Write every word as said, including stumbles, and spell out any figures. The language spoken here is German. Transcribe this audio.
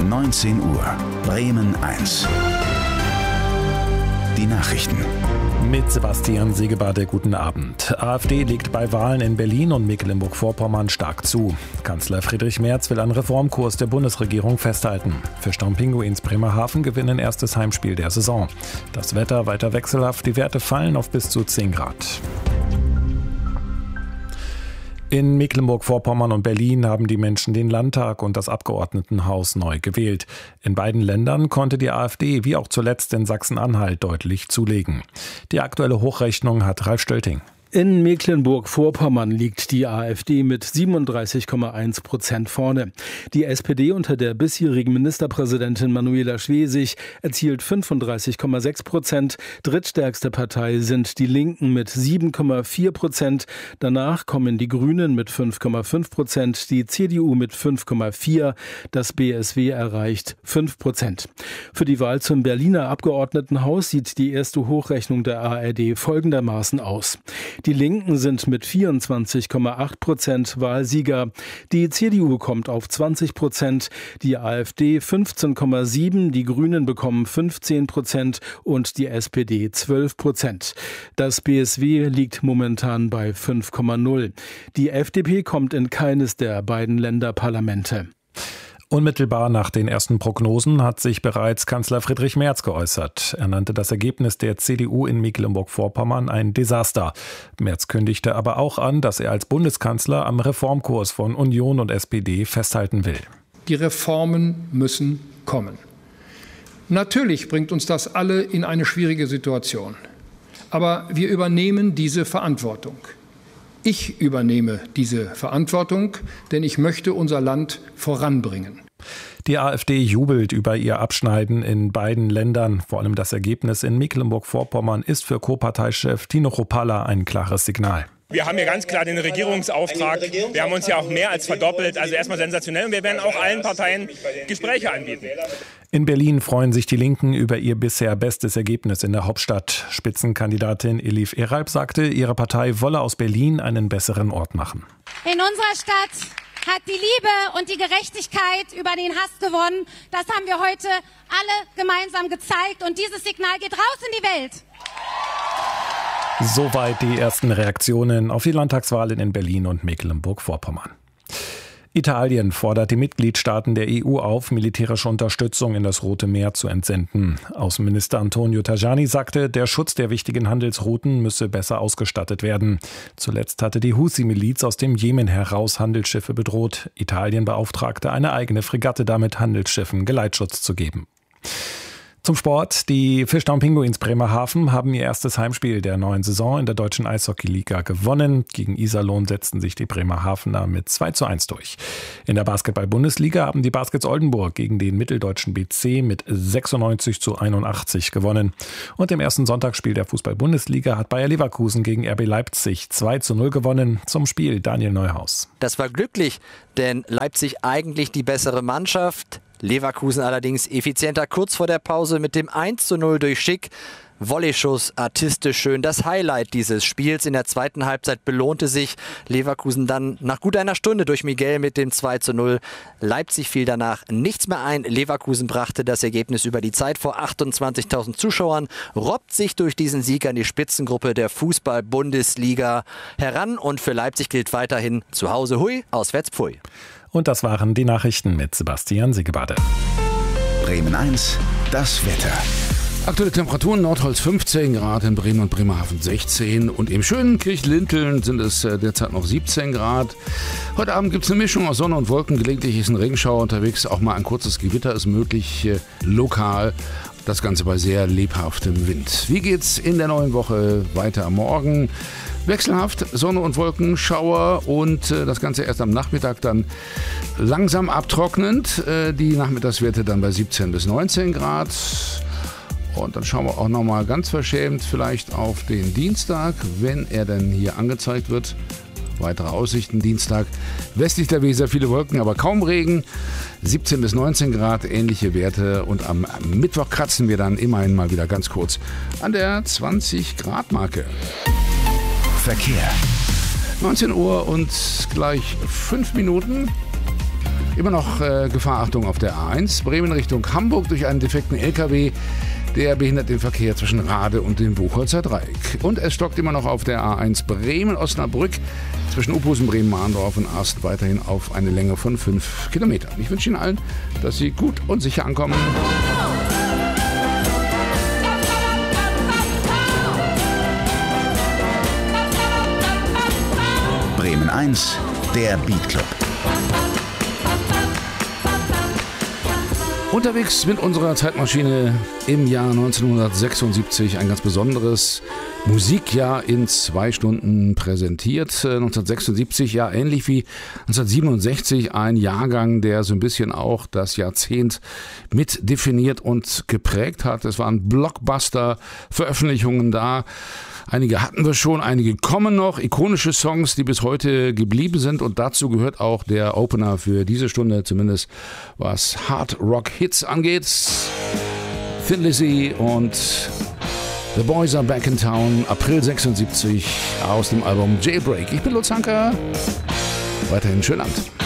neunzehn Uhr. Bremen eins. Die Nachrichten. Mit Sebastian Segebade, guten Abend. AfD legt bei Wahlen in Berlin und Mecklenburg-Vorpommern stark zu. Kanzler Friedrich Merz will an Reformkurs der Bundesregierung festhalten. Fischtown-Pinguins Bremerhaven gewinnen erstes Heimspiel der Saison. Das Wetter weiter wechselhaft, die Werte fallen auf bis zu zehn Grad. In Mecklenburg-Vorpommern und Berlin haben die Menschen den Landtag und das Abgeordnetenhaus neu gewählt. In beiden Ländern konnte die AfD, wie auch zuletzt in Sachsen-Anhalt, deutlich zulegen. Die aktuelle Hochrechnung hat Ralf Stölting. In Mecklenburg-Vorpommern liegt die AfD mit siebenunddreißig Komma eins Prozent vorne. Die S P D unter der bisherigen Ministerpräsidentin Manuela Schwesig erzielt fünfunddreißig Komma sechs Prozent. Drittstärkste Partei sind die Linken mit sieben Komma vier Prozent. Danach kommen die Grünen mit fünf Komma fünf Prozent, die C D U mit fünf Komma vier. Das B S W erreicht fünf Prozent. Für die Wahl zum Berliner Abgeordnetenhaus sieht die erste Hochrechnung der A R D folgendermaßen aus. Die Linken sind mit vierundzwanzig Komma acht Prozent Wahlsieger. Die C D U kommt auf zwanzig Prozent, die AfD fünfzehn Komma sieben, die Grünen bekommen fünfzehn Prozent und die S P D zwölf Prozent. Das B S W liegt momentan bei fünf Komma null. Die F D P kommt in keines der beiden Länderparlamente. Unmittelbar nach den ersten Prognosen hat sich bereits Kanzler Friedrich Merz geäußert. Er nannte das Ergebnis der C D U in Mecklenburg-Vorpommern ein Desaster. Merz kündigte aber auch an, dass er als Bundeskanzler am Reformkurs von Union und S P D festhalten will. Die Reformen müssen kommen. Natürlich bringt uns das alle in eine schwierige Situation. Aber wir übernehmen diese Verantwortung. Ich übernehme diese Verantwortung, denn ich möchte unser Land voranbringen. Die AfD jubelt über ihr Abschneiden in beiden Ländern. Vor allem das Ergebnis in Mecklenburg-Vorpommern ist für Co-Parteichef Tino Chrupalla ein klares Signal. Wir haben hier ganz klar den Regierungsauftrag. Wir haben uns ja auch mehr als verdoppelt. Also erstmal sensationell. Und wir werden auch allen Parteien Gespräche anbieten. In Berlin freuen sich die Linken über ihr bisher bestes Ergebnis in der Hauptstadt. Spitzenkandidatin Elif Eralp sagte, ihre Partei wolle aus Berlin einen besseren Ort machen. In unserer Stadt hat die Liebe und die Gerechtigkeit über den Hass gewonnen. Das haben wir heute alle gemeinsam gezeigt. Und dieses Signal geht raus in die Welt. Soweit die ersten Reaktionen auf die Landtagswahlen in Berlin und Mecklenburg-Vorpommern. Italien fordert die Mitgliedstaaten der E U auf, militärische Unterstützung in das Rote Meer zu entsenden. Außenminister Antonio Tajani sagte, der Schutz der wichtigen Handelsrouten müsse besser ausgestattet werden. Zuletzt hatte die Husi-Miliz aus dem Jemen heraus Handelsschiffe bedroht. Italien beauftragte eine eigene Fregatte damit, Handelsschiffen Geleitschutz zu geben. Zum Sport. Die Fischtown-Pinguins Bremerhaven haben ihr erstes Heimspiel der neuen Saison in der deutschen Eishockey-Liga gewonnen. Gegen Iserlohn setzten sich die Bremerhavener mit zwei zu eins durch. In der Basketball-Bundesliga haben die Baskets Oldenburg gegen den mitteldeutschen B C mit sechsundneunzig zu einundachtzig gewonnen. Und im ersten Sonntagsspiel der Fußball-Bundesliga hat Bayer Leverkusen gegen R B Leipzig zwei zu null gewonnen. Zum Spiel Daniel Neuhaus. Das war glücklich, denn Leipzig eigentlich die bessere Mannschaft. Leverkusen allerdings effizienter kurz vor der Pause mit dem eins zu null durch Schick. Volley-Schuss, artistisch schön. Das Highlight dieses Spiels in der zweiten Halbzeit belohnte sich. Leverkusen dann nach gut einer Stunde durch Miguel mit dem zwei zu null. Leipzig fiel danach nichts mehr ein. Leverkusen brachte das Ergebnis über die Zeit vor achtundzwanzigtausend Zuschauern, robbt sich durch diesen Sieg an die Spitzengruppe der Fußball-Bundesliga heran. Und für Leipzig gilt weiterhin zu Hause hui, auswärts pfui. Und das waren die Nachrichten mit Sebastian Segebade. Bremen eins, das Wetter. Aktuelle Temperaturen: Nordholz fünfzehn Grad, in Bremen und Bremerhaven sechzehn und im schönen Kirchlinteln sind es derzeit noch siebzehn Grad. Heute Abend gibt es eine Mischung aus Sonne und Wolken, gelegentlich ist ein Regenschauer unterwegs, auch mal ein kurzes Gewitter ist möglich, äh, lokal. Das Ganze bei sehr lebhaftem Wind. Wie geht's in der neuen Woche weiter? Morgen wechselhaft, Sonne und Wolken, Schauer und äh, das Ganze erst am Nachmittag dann langsam abtrocknend. Äh, die Nachmittagswerte dann bei siebzehn bis neunzehn Grad. Und dann schauen wir auch nochmal ganz verschämt vielleicht auf den Dienstag, wenn er denn hier angezeigt wird. Weitere Aussichten: Dienstag westlich der Weser viele Wolken, aber kaum Regen. siebzehn bis neunzehn Grad, ähnliche Werte. Und am Mittwoch kratzen wir dann immerhin mal wieder ganz kurz an der zwanzig Grad Marke. Verkehr. neunzehn Uhr und gleich fünf Minuten. Immer noch äh, Gefahrachtung auf der A eins. Bremen Richtung Hamburg durch einen defekten L K W. Der behindert den Verkehr zwischen Rade und dem Buchholzer Dreieck. Und es stockt immer noch auf der A eins Bremen-Osnabrück zwischen Uphusen, Bremen-Mahndorf und Arst weiterhin auf eine Länge von fünf Kilometern. Ich wünsche Ihnen allen, dass Sie gut und sicher ankommen. Bremen eins, der Beat Club. Unterwegs mit unserer Zeitmaschine im Jahr neunzehnhundertsechsundsiebzig, ein ganz besonderes Musikjahr in zwei Stunden präsentiert. neunzehnhundertsechsundsiebzig, ja ähnlich wie neunzehnhundertsiebenundsechzig, ein Jahrgang, der so ein bisschen auch das Jahrzehnt mit definiert und geprägt hat. Es waren Blockbuster-Veröffentlichungen da. Einige hatten wir schon, einige kommen noch. Ikonische Songs, die bis heute geblieben sind. Und dazu gehört auch der Opener für diese Stunde, zumindest was Hard Rock Hits angeht. Thin Lizzy und The Boys Are Back in Town, April sechsundsiebzig, aus dem Album Jailbreak. Ich bin Lutz Hanker. Weiterhin schönen Abend.